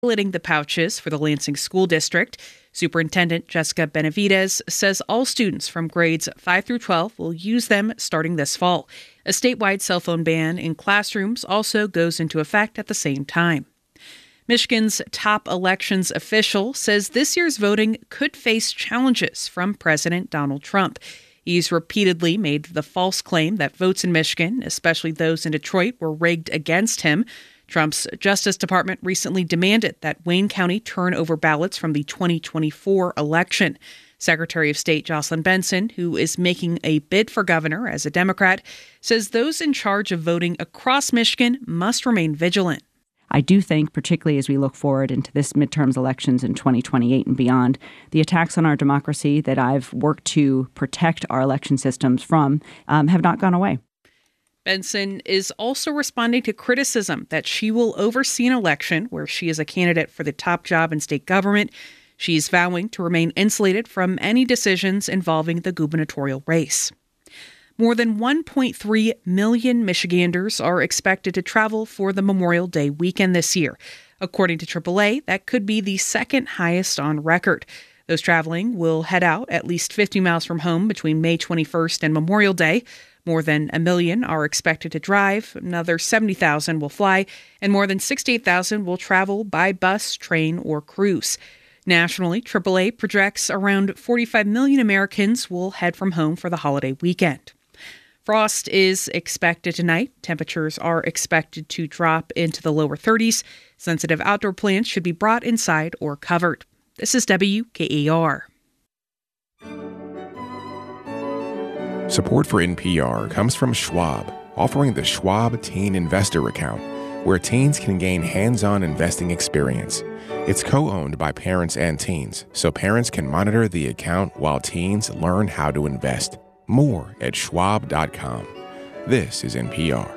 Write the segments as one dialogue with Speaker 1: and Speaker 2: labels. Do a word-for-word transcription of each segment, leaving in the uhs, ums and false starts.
Speaker 1: piloting the pouches for the Lansing School District. Superintendent Jessica Benavides says all students from grades five through twelve will use them starting this fall. A statewide cell phone ban in classrooms also goes into effect at the same time. Michigan's top elections official says this year's voting could face challenges from President Donald Trump. He's repeatedly made the false claim that votes in Michigan, especially those in Detroit, were rigged against him. Trump's Justice Department recently demanded that Wayne County turn over ballots from the twenty twenty-four election. Secretary of State Jocelyn Benson, who is making a bid for governor as a Democrat, says those in charge of voting across Michigan must remain vigilant.
Speaker 2: I do think, particularly as we look forward into this midterms elections in twenty twenty-eight and beyond, the attacks on our democracy that I've worked to protect our election systems from um, have not gone away.
Speaker 1: Benson is also responding to criticism that she will oversee an election where she is a candidate for the top job in state government. She's vowing to remain insulated from any decisions involving the gubernatorial race. More than one point three million Michiganders are expected to travel for the Memorial Day weekend this year. According to triple A, that could be the second highest on record. Those traveling will head out at least fifty miles from home between May twenty-first and Memorial Day. More than a million are expected to drive, another seventy thousand will fly, and more than sixty-eight thousand will travel by bus, train, or cruise. Nationally, triple A projects around forty-five million Americans will head from home for the holiday weekend. Frost is expected tonight. Temperatures are expected to drop into the lower thirties. Sensitive outdoor plants should be brought inside or covered. This is W K A R.
Speaker 3: Support for N P R comes from Schwab, offering the Schwab Teen Investor Account, where teens can gain hands-on investing experience. It's co-owned by parents and teens, so parents can monitor the account while teens learn how to invest. More at schwab dot com. This is N P R.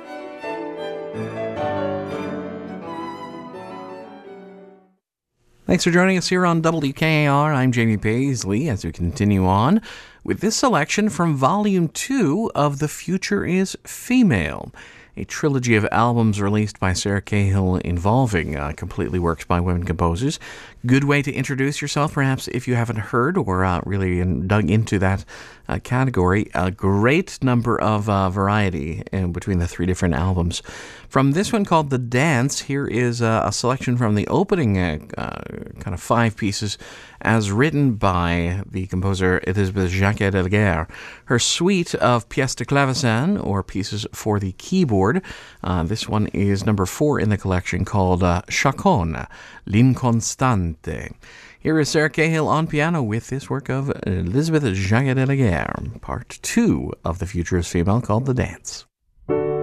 Speaker 4: Thanks for joining us here on W K A R. I'm Jamie Paisley as we continue on with this selection from Volume two of The Future is Female, a trilogy of albums released by Sarah Cahill involving uh, completely works by women composers. Good way to introduce yourself, perhaps, if you haven't heard or uh, really in, dug into that uh, category. A great number of uh, variety in between the three different albums. From this one called The Dance, here is uh, a selection from the opening uh, uh, kind of five pieces as written by the composer Elizabeth Jacquet-Deleguer. Her suite of pièces de clavecin, or pieces for the keyboard. Uh, this one is number four in the collection, called uh, Chaconne, L'Inconstante. Here is Sarah Cahill on piano with this work of Elizabeth Jacquet-Deleguer, part two of The Future is Female, called The Dance.